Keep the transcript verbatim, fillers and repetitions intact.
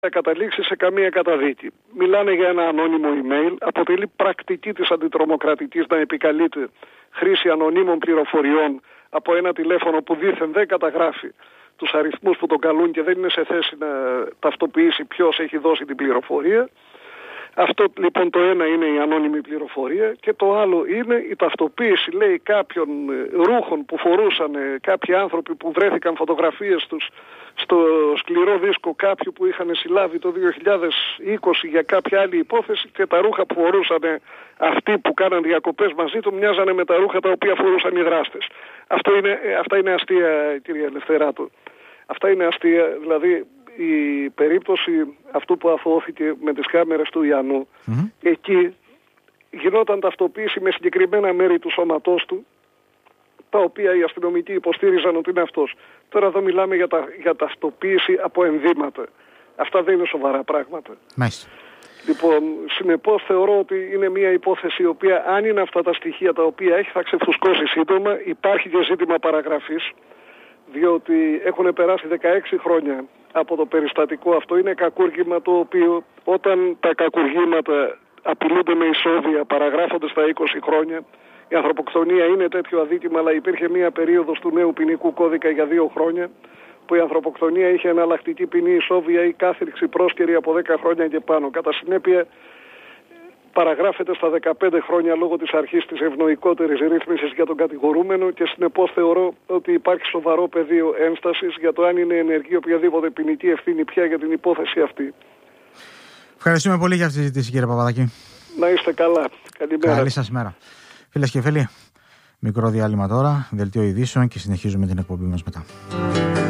θα καταλήξει σε καμία καταδίκη. Μιλάνε για ένα ανώνυμο email. Αποτελεί πρακτική της αντιτρομοκρατικής να επικαλείται χρήση ανωνύμων πληροφοριών από ένα τηλέφωνο που δήθεν δεν καταγράφει τους αριθμούς που τον καλούν και δεν είναι σε θέση να ταυτοποιήσει ποιος έχει δώσει την πληροφορία. Αυτό λοιπόν το ένα είναι η ανώνυμη πληροφορία και το άλλο είναι η ταυτοποίηση, λέει, κάποιων ρούχων που φορούσαν κάποιοι άνθρωποι που βρέθηκαν φωτογραφίες τους στο σκληρό δίσκο κάποιου που είχαν συλλάβει το δύο χιλιάδες είκοσι για κάποια άλλη υπόθεση και τα ρούχα που φορούσαν αυτοί που κάναν διακοπές μαζί του μοιάζανε με τα ρούχα τα οποία φορούσαν οι δράστες. Αυτό είναι, αυτά είναι αστεία, κυρία Ελευθεράτου. Αυτά είναι αστεία, δηλαδή η περίπτωση αυτού που αθώθηκε με τις κάμερες του Ιαννού, mm-hmm. εκεί γινόταν ταυτοποίηση με συγκεκριμένα μέρη του σώματός του, τα οποία οι αστυνομικοί υποστήριζαν ότι είναι αυτός. Τώρα εδώ μιλάμε για, τα, για ταυτοποίηση από ενδύματα. Αυτά δεν είναι σοβαρά πράγματα. Μάλιστα. Λοιπόν, συνεπώς θεωρώ ότι είναι μια υπόθεση η οποία, αν είναι αυτά τα στοιχεία τα οποία έχει, θα ξεφουσκώσει σύντομα. Υπάρχει και ζήτημα παραγραφής, διότι έχουν περάσει δεκαέξι χρόνια από το περιστατικό αυτό. Είναι κακούργημα το οποίο, όταν τα κακουργήματα απειλούνται με εισόδια, παραγράφονται στα είκοσι χρόνια. Η ανθρωποκτονία είναι τέτοιο αδίκημα, αλλά υπήρχε μια περίοδος του νέου ποινικού κώδικα για δύο χρόνια, που η ανθρωποκτονία είχε εναλλακτική ποινή ισόβια ή κάθριξη πρόσκαιρη από δέκα χρόνια και πάνω. Κατά συνέπεια, παραγράφεται στα δεκαπέντε χρόνια λόγω της αρχής της ευνοϊκότερης ρύθμισης για τον κατηγορούμενο και συνεπώς θεωρώ ότι υπάρχει σοβαρό πεδίο ένστασης για το αν είναι ενεργή οποιαδήποτε ποινική ευθύνη πια για την υπόθεση αυτή. Ευχαριστούμε πολύ για αυτή τη συζήτηση, κύριε Παπαδάκη. Να είστε καλά. Καλημέρα. Καλή σας μέρα. Φίλες και φίλοι, μικρό διάλειμμα τώρα, δελτίο ειδήσεων και συνεχίζουμε την εκπομπή μας μετά.